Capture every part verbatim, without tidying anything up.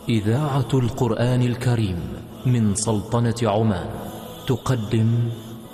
إذاعة القرآن الكريم من سلطنة عمان تقدم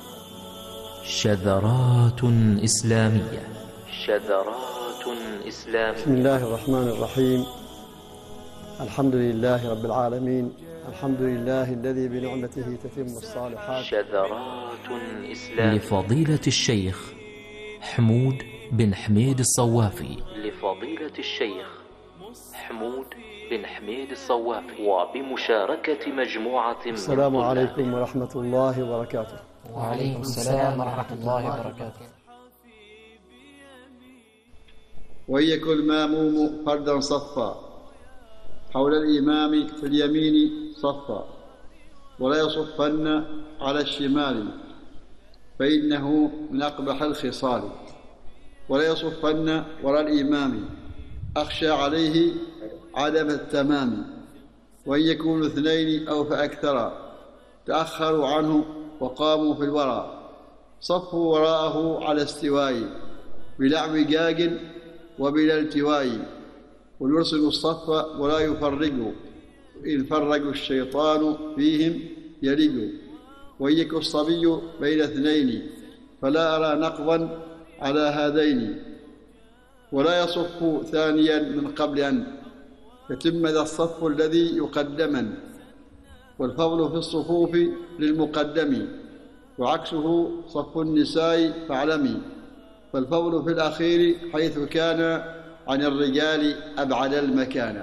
شذرات إسلامية. شذرات إسلامية. بسم الله الرحمن الرحيم. الحمد لله رب العالمين، الحمد لله الذي بنعمته تتم الصالحات. شذرات إسلامية لفضيلة الشيخ حمود بن حميد الصوافي. لفضيلة الشيخ حمود بن حميد الصوافي وبمشاركة مجموعة من السلام عليكم ورحمة الله وبركاته. وعليكم السلام ورحمة الله وبركاته. ويكن الماموم فردا صفا حول الإمام في اليمين صفا، ولا يصفن على الشمال فإنه من أقبح الخصال، ولا يصفن وراء الإمام أخشى عليه عدم التمام، وإن يكونوا اثنين أو فأكثر تأخروا عنه وقاموا في الورى، صفوا وراءه على استواء بلا اعوجاج وبلا التواء، وليرسل الصف ولا يفرقوا، إن فرقوا الشيطان فيهم يلجوا، وإن يكن الصبي بين اثنين فلا أرى نقضا على هذين، ولا يصف ثانيا من قبل أن يتم ذا الصف الذي يقدما، والفضل في الصفوف للمقدم، وعكسه صف النساء فاعلمي، فالفضل في الأخير حيث كان عن الرجال أبعد المكان.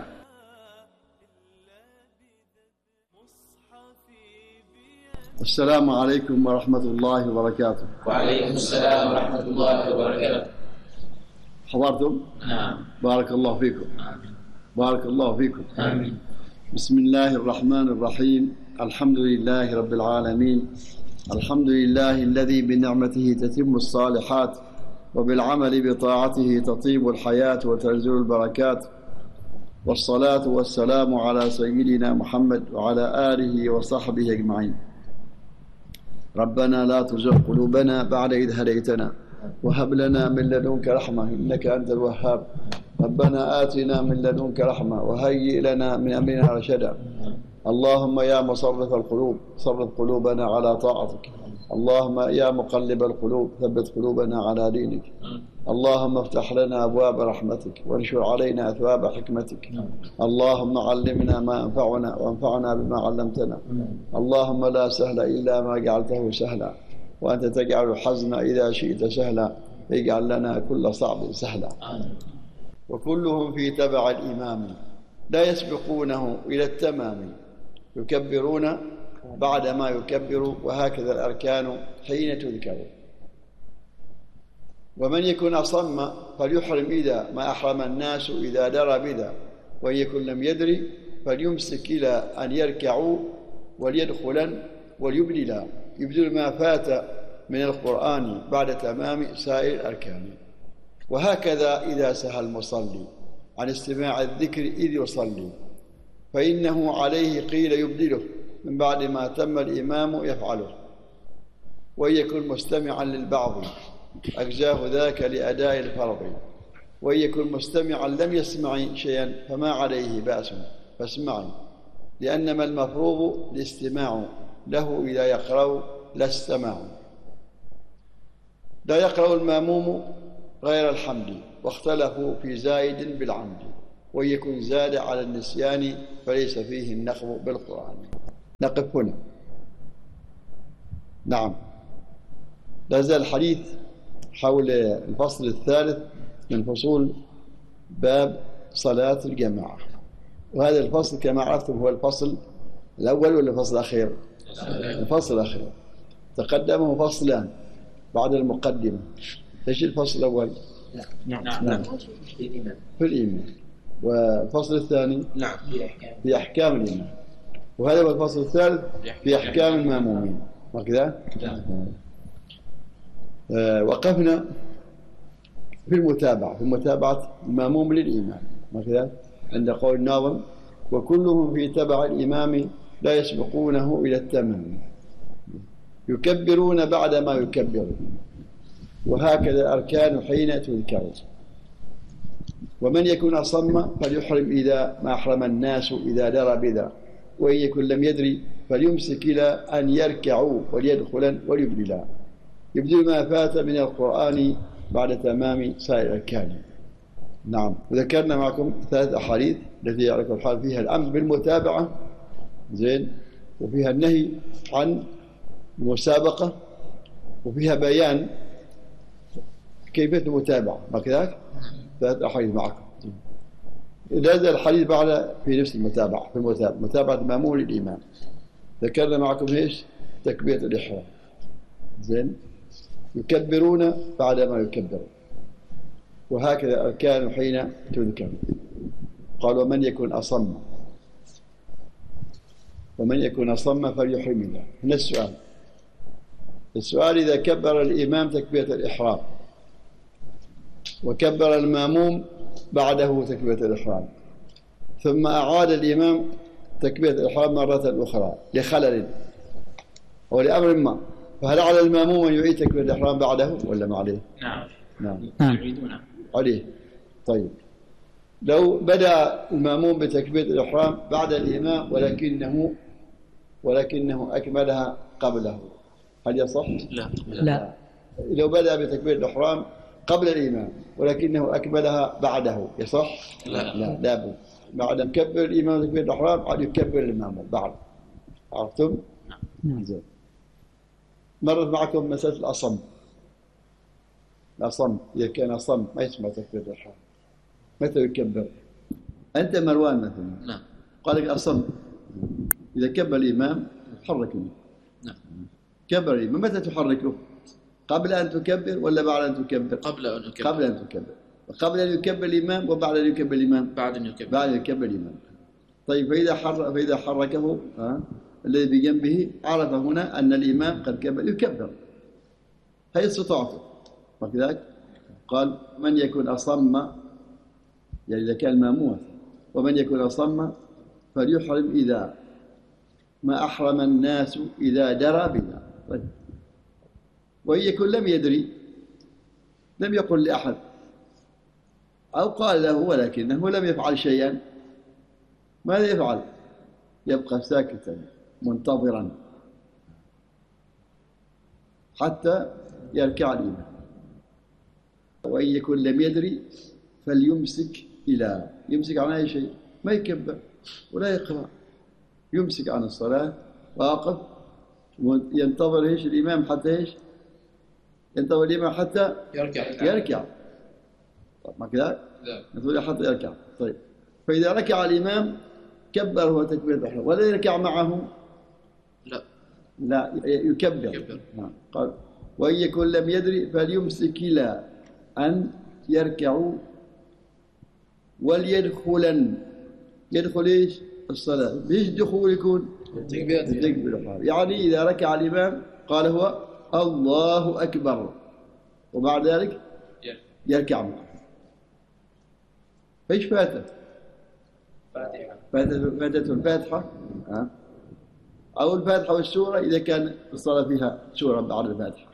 السلام عليكم ورحمة الله وبركاته. وعليكم السلام ورحمة الله وبركاته. حضرتم؟ نعم. بارك الله فيكم. آمين. بارك الله فيكم. آمين. بسم الله الرحمن الرحيم. الحمد لله رب العالمين، الحمد لله الذي بنعمته تتم الصالحات، وبالعمل بطاعته تطيب الحياة وتنزل البركات، والصلاة والسلام على سيدنا محمد وعلى آله وصحبه أجمعين. ربنا لا تزغ قلوبنا بعد إذ هديتنا، وهب لنا من لدنك رحمة إنك أنت الوهاب. ربنا آتنا من لدنك رحمة وهيئ لنا من أمرنا رشدا. اللهم يا مصرف القلوب صرف قلوبنا على طاعتك. اللهم يا مقلب القلوب ثبت قلوبنا على دينك. اللهم افتح لنا أبواب رحمتك وانشر علينا أثواب حكمتك. اللهم علمنا ما ينفعنا وانفعنا بما علمتنا. اللهم لا سهل إلا ما جعلته سهلا، وأنت تجعل الحزن إذا شئت سهلا، اجعل لنا كل صعب سهلا. وكلهم في تبع الإمام لا يسبقونه إلى التمام، يكبرون بعد ما يكبر، وهكذا الأركان حين تذكر. ومن يكن أصم فليحرم إذا ما أحرم الناس إذا درى بذا، وإن يكن لم يدري فليمسك إلى أن يركعوا وليدخلا وليبدلا، يبدل ما فات من القرآن بعد تمام سائر الأركان. وهكذا إذا سهى المصلي عن استماع الذكر إذ يصلي، فإنه عليه قيل يبدله من بعد ما تم الإمام يفعله، وإن يكن مستمعا للبعض أجزاه ذاك لأداء الفرض، وإن يكن مستمعا لم يسمع شيئا فما عليه بأس فاسمعي، لأنما المفروض الاستماع له إذا يقرأ لا السماع. لا يقرأ الماموم غير الحمد، واختلفوا في زائد بالعمد، وإن يكن زاد على النسيان فليس فيه النقض بالقرآن. نقف هنا. نعم، لا زال الحديث حول الفصل الثالث من فصول باب صلاة الجماعة، وهذا الفصل كما عرفتم هو الفصل الأول ولا الفصل الأخير؟ الفصل الأخير. تقدمه فصلان بعد المقدمة. ايش الفصل الأول؟ نعم. نعم. في الإيمان. والفصل الثاني؟ نعم. في أحكام الإيمان. وهذا هو الفصل الثالث في أحكام المامومين. وكذا؟ نعم. آه وقفنا في المتابعة في متابعة الماموم للإمام، وكذا عند قول الناظم: وكلهم في تبع الإمام لا يسبقونه إلى التمام، يكبرون بعد ما يكبرون، وهكذا الأركان حين تذكر. ومن يكون أصم فليحرم إذا ما أحرم الناس إذا درى بذا، وإن يكن لم يدري فليمسك إلى أن يركعوا وليدخلا وليبدلا، يبدل ما فات من القرآن بعد تمام سائر الأركان. نعم. وذكرنا معكم ثلاث أحاديث التي يعرف الحال فيها الأمر بالمتابعة، زين، وفيها النهي عن المسابقة، وفيها بيان كيفية المتابعة، ما كذلك؟ ثلاث أحاديث معكم. نزل الحديث بعد في نفس المتابعة، في المتابعة متابعة المأمون للإمام. ذكرنا معكم ايش؟ تكبيرة الإحرام، زين، يكبرون بعد ما يكبرون، وهكذا الأركان حين تذكر. قال ومن يكن أصم ومن يكن أصم فليحرم الله. هنا السؤال السؤال إذا كبر الإمام تكبيرة الإحرام وكبر المأموم بعده تكبيرة الإحرام، ثم أعاد الإمام تكبيرة الإحرام مرة أخرى لخلل أو لأمر ما، فهل على المأموم أن يعيد تكبيرة الإحرام بعده ولا ما عليه؟ نعم. نعم. يعيدون عليه. طيب، لو بدأ المأموم بتكبيرة الإحرام بعد الإمام ولكنه ولكنه أكملها قبله، هل يصح؟ لا. لا. لو بدأ بتكبيرة الإحرام قبل الإمام ولكنه أكملها بعده، يصح؟ لا. لا، لابد بعد أن يكبر الإمام تكبيرة الإحرام عاد يكبر الإمام بعد. عرفتم؟ نعم. زين. مرت معكم مسألة الأصم. الأصم إذا كان أصم ما يسمع تكبيرة الإحرام، متى يكبر؟ أنت مروان مثلا، نعم، قال لك أصم، إذا كبر الإمام حركه. نعم. كبر الإمام، متى تحركه؟ قبل أن تكبر ولا بعد أن تكبر؟ قبل أن يكبر. قبل أن تكبر. قبل أن يكبر الإمام وبعد أن يكبر الإمام؟ بعد أن يكبر. بعد أن يكبر الإمام. طيب، فإذا حر فإذا حركه ها الذي بجنبه عرف هنا أن الإمام قد كبر يكبر، هي استطاعته، وكذلك قال من يكن أصم، يعني إذا كان ماموما، ومن يكن أصم فليحرم إذا ما أحرم الناس إذا درى بنا. وإن يكن لم يدري، لم يقل لأحد أو قال له ولكنه لم يفعل شيئا، ماذا يفعل؟ يبقى ساكتا منتظرا حتى يركع الإمام. وإن يكن لم يدري فليمسك إلى يمسك عن أي شيء، ما يكبر ولا يقرأ، يمسك عن الصلاة واقف ينتظر ايش الإمام حتى ايش؟ ينتظر الإمام حتى يركع. يركع. طيب، ما كذا؟ لا. نقول حتى يركع. طيب، فإذا ركع الإمام كبر هو تكبير الإحرام ولا يركع معه؟ لا. لا، يكبر. يكبر. نعم. قال وإن يكن لم يدري فليمسك إلى أن يركعوا وليدخلن. يدخل ايش؟ الصلاة. ليش دخول يكون؟ تكبيرة الإحرام. يعني إذا ركع الإمام قال هو الله أكبر وبعد ذلك يركع معه. ايش فاته؟ فاتحة. فاتته الفاتحة أو الفاتحة والسورة إذا كان الصلاة فيها سورة بعد الفاتحة.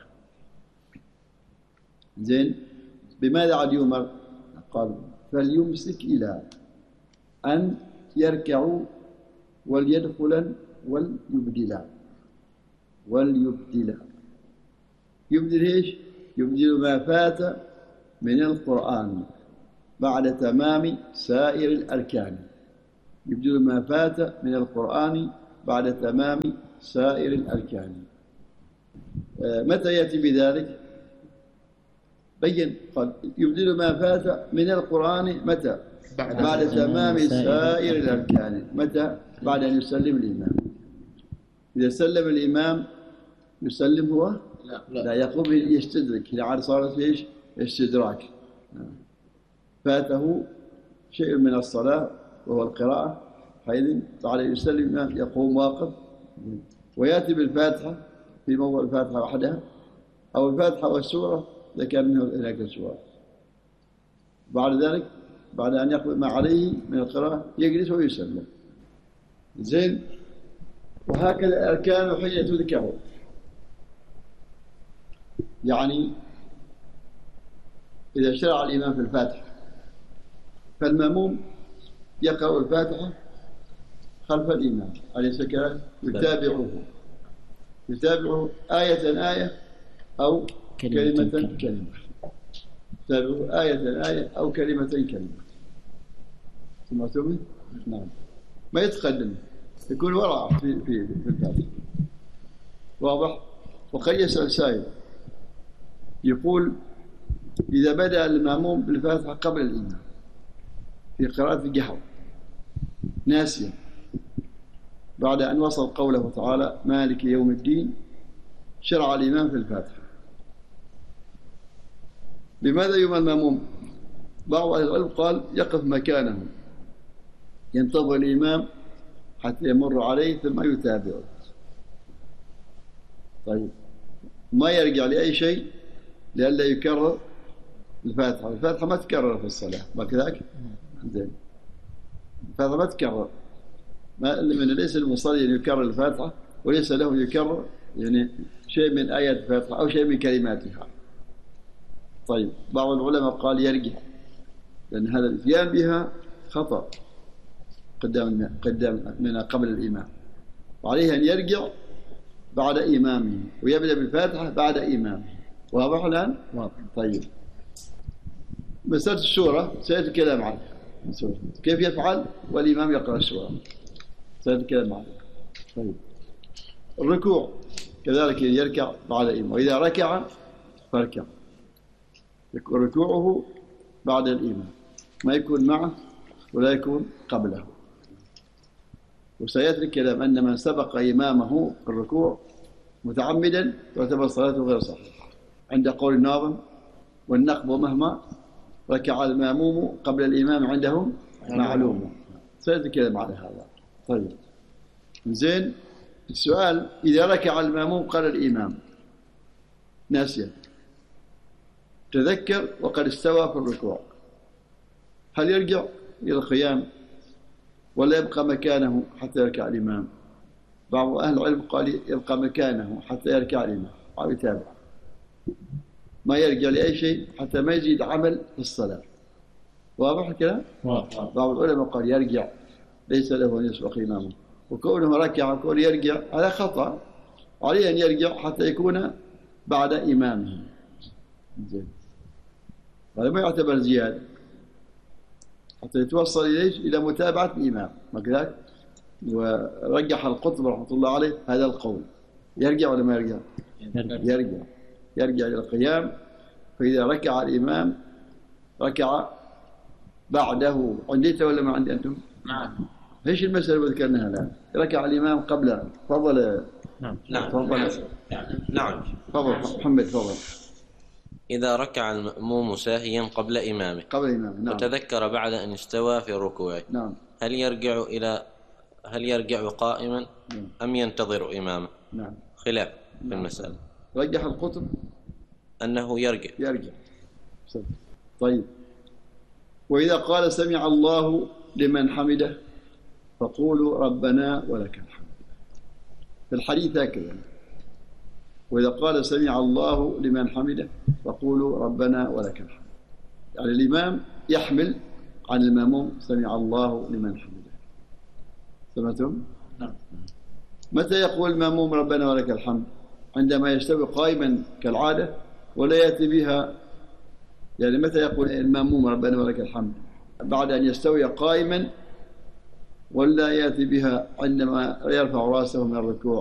زين، بماذا عاد يؤمر؟ قال فليمسك إلى أن يركعوا وليدخلا وليبدلا. وليبدلا يبدل ايش؟ يبدل ما فات من القرآن بعد تمام سائر الأركان. يبدل ما فات من القرآن بعد تمام سائر الأركان. متى يأتي بذلك؟ بين. قال يبدل ما فات من القرآن متى؟ بعد, بعد تمام سائر الأركان. متى؟ بعد أن يسلم الإمام. إذا سلم الإمام يسلم هو؟ لا. لا، يقوم يستدرك. يعني صارت ايش؟ استدراك. فاته شيء من الصلاة وهو القراءة، حينئذ عليه يسلم الإمام يقوم واقف ويأتي بالفاتحة في موضع الفاتحة وحدها أو الفاتحة والسورة إذا كان منه هناك السورة. بعد ذلك بعد أن يقضي ما عليه من القراءة يجلس ويسلم. زين. وهكذا الأركان حين تذكر، يعني إذا شرع الإمام في الفاتحة فالمأموم يقرأ الفاتحة خلف الإمام أليس كذلك؟ يتابعه يتابعه آية آية أو كلمة كلمة, كلمة. يتابعه آية آية أو كلمة كلمة. سمعتم؟ نعم. ما يتقدم، يكون وراء في في في الفاتحة. واضح؟ وقد يسأل سائل يقول إذا بدأ المأموم بالفاتحة قبل الإمام في قراءة الجهر ناسيا بعد أن وصل قوله تعالى مالك يوم الدين شرع الإمام في الفاتحة، لماذا يؤم المأموم؟ بعض أهل العلم قال يقف مكانه ينتظر الإمام حتى يمر عليه ثم يتابعه. طيب ما يرجع لأي شيء لئلا يكرر الفاتحة. الفاتحة ما تكرر في الصلاة، ما كذلك؟ زين. الفاتحة ما تكرر، ما من ليس المصلي أن يكرر الفاتحة وليس له يكرر يعني شيء من آيات الفاتحة أو شيء من كلماتها. طيب بعض العلماء قال يرجع لأن هذا الاتيان بها خطأ قدام قدام من قبل الإمام، وعليه أن يرجع بعد إمامه ويبدأ بالفاتحة بعد إمامه. واضح الآن؟ واضح. طيب مسألة السورة سيأتي الكلام عنها، كيف يفعل والإمام يقرأ السورة سيأتي الكلام عنها. طيب الركوع كذلك يركع بعد الإمام، وإذا ركع فاركع، يكون ركوعه بعد الإمام، ما يكون معه ولا يكون قبله. وسيأتي الكلام أن من سبق إمامه في الركوع متعمدا تعتبر صلاته غير صحيحة عند قول الناظم والنقب مهما ركع المأموم قبل الإمام عندهم معلوم. سيأتي الكلام على هذا. طيب زين. السؤال إذا ركع المأموم قبل الإمام ناسيا تذكر وقد استوى في الركوع، هل يرجع إلى القيام ولا يبقى مكانه حتى يركع الإمام؟ بعض أهل العلم قال يبقى مكانه حتى يركع الإمام أو يتابع، ما يرجع لأي شيء حتى ما يزيد عمل في الصلاة. واضح الكلام؟ بعض العلماء قال يرجع ليس له أن يسبق إمامه، وكونه ركع وكونه يرجع هذا خطأ، عليه أن يرجع حتى يكون بعد إمامه. زين. هذا ما يعتبر زيادة حتى يتوصل إليه إلى متابعة الإمام، ما كذلك؟ ورجح القطب رحمة الله عليه هذا القول. يرجع ولا ما يرجع؟ يرجع يرجع إلى القيام. فإذا ركع الإمام ركع بعده. عندي ولا ما عندي أنتم؟ نعم. ايش المسألة اللي ذكرناها الآن؟ ركع الإمام قبل. تفضل. نعم. تفضل. نعم. تفضل محمد تفضل. إذا ركع المأموم ساهيا قبل إمامه قبل إمامه نعم. وتذكر بعد أن استوى في ركوعه نعم. هل يرجع إلى هل يرجع قائما نعم. أم ينتظر إمامه؟ نعم. خلاف في نعم. المسألة. رجح القطب أنه يرجع. يرجع. طيب وإذا قال سمع الله لمن حمده فقولوا ربنا ولك الحمد. في الحديث هكذا، وإذا قال سمع الله لمن حمده فقولوا ربنا ولك الحمد. يعني الإمام يحمل عن المأموم سمع الله لمن حمده. سمعتم؟ نعم. متى يقول المأموم ربنا ولك الحمد؟ عندما يستوي قائما كالعادة ولا يأتي بها. يعني متى يقول المأموم ربنا ولك الحمد؟ بعد أن يستوي قائما ولا يأتي بها عندما يرفع رأسه من الركوع؟